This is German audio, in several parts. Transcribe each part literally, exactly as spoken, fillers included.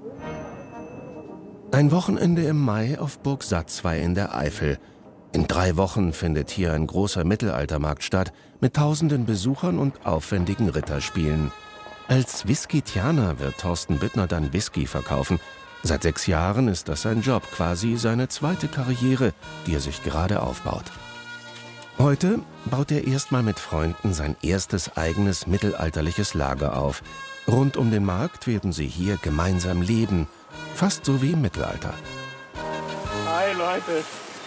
Ein Wochenende im Mai auf Burg Satzwey in der Eifel. In drei Wochen findet hier ein großer Mittelaltermarkt statt, mit tausenden Besuchern und aufwendigen Ritterspielen. Als Whiskitianer wird Thorsten Büttner dann Whisky verkaufen. Seit sechs Jahren ist das sein Job, quasi seine zweite Karriere, die er sich gerade aufbaut. Heute baut er erstmal mit Freunden sein erstes eigenes mittelalterliches Lager auf. Rund um den Markt werden sie hier gemeinsam leben, fast so wie im Mittelalter. Hi Leute.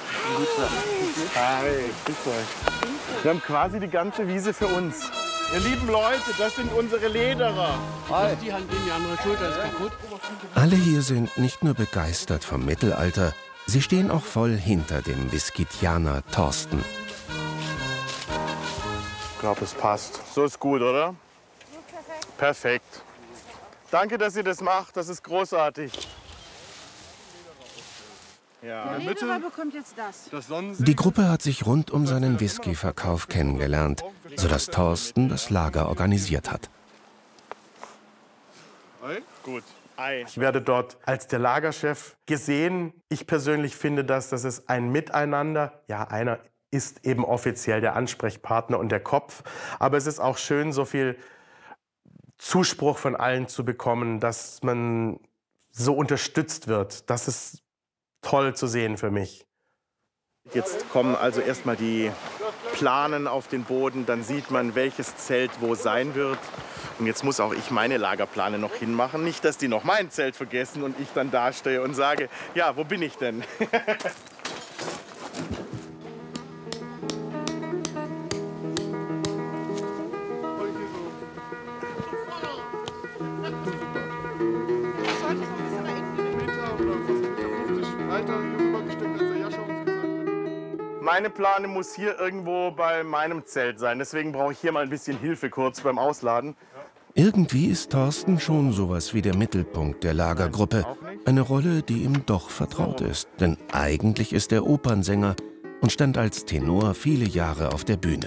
Hi, grüß euch. Wir haben quasi die ganze Wiese für uns. Ihr lieben Leute, das sind unsere Lederer. Hi. Die Hand in die andere Schulter ist kaputt. Alle hier sind nicht nur begeistert vom Mittelalter, sie stehen auch voll hinter dem Whiskitianer Thorsten. Ich glaube, es passt. So ist gut, oder? Perfekt. Danke, dass ihr das macht. Das ist großartig. Ja. Der Lederer bekommt jetzt das. Die Gruppe hat sich rund um seinen Whiskyverkauf kennengelernt, sodass Thorsten das Lager organisiert hat. Gut. Ich werde dort als der Lagerchef gesehen. Ich persönlich finde, dass das ist ein Miteinander. Ja, einer ist eben offiziell der Ansprechpartner und der Kopf. Aber es ist auch schön, so viel Zuspruch von allen zu bekommen, dass man so unterstützt wird. Das ist toll zu sehen für mich. Jetzt kommen also erstmal die Planen auf den Boden, dann sieht man, welches Zelt wo sein wird. Und jetzt muss auch ich meine Lagerpläne noch hinmachen. Nicht, dass die noch mein Zelt vergessen und ich dann dastehe und sage, ja, wo bin ich denn? Meine Plane muss hier irgendwo bei meinem Zelt sein. Deswegen brauche ich hier mal ein bisschen Hilfe kurz beim Ausladen. Irgendwie ist Thorsten schon sowas wie der Mittelpunkt der Lagergruppe. Eine Rolle, die ihm doch vertraut ist. Denn eigentlich ist er Opernsänger und stand als Tenor viele Jahre auf der Bühne.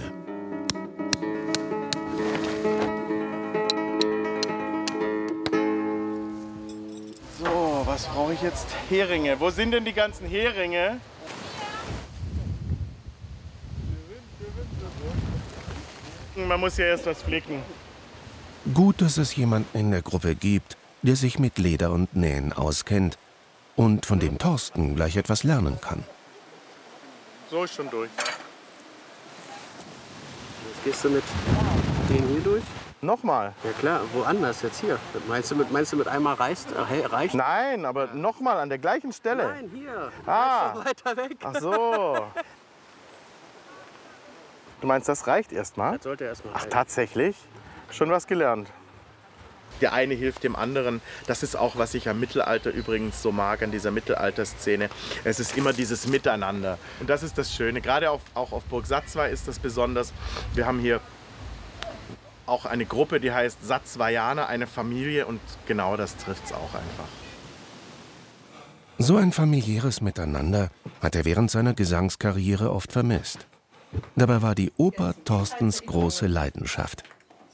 So, was brauche ich jetzt? Heringe. Wo sind denn die ganzen Heringe? Man muss ja erst was flicken. Gut, dass es jemanden in der Gruppe gibt, der sich mit Leder und Nähen auskennt und von dem Thorsten gleich etwas lernen kann. So ist schon durch. Jetzt gehst du mit denen hier durch? Nochmal. Ja klar, woanders jetzt hier. Meinst du mit, meinst du mit einmal reicht? Äh, reicht? Nein, aber nochmal an der gleichen Stelle. Nein, hier. Ah. Ist doch weiter weg. Ach so. Du meinst, das reicht erstmal? Das sollte erstmal Ach, reichen. tatsächlich? Schon was gelernt. Der eine hilft dem anderen. Das ist auch, was ich am Mittelalter übrigens so mag, an dieser Mittelalterszene. Es ist immer dieses Miteinander. Und das ist das Schöne. Gerade auf, auch auf Burg Satzwey ist das besonders. Wir haben hier auch eine Gruppe, die heißt Satzweyaner, eine Familie. Und genau das trifft es auch einfach. So ein familiäres Miteinander hat er während seiner Gesangskarriere oft vermisst. Dabei war die Oper Thorstens große Leidenschaft.